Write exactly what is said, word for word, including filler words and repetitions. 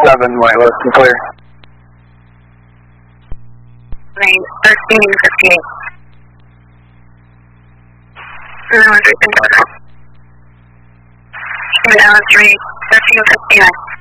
seven, wireless and clear. Nine, thirteen fifty-eight. Zero, one, three, now three, thirteen fifty-nine.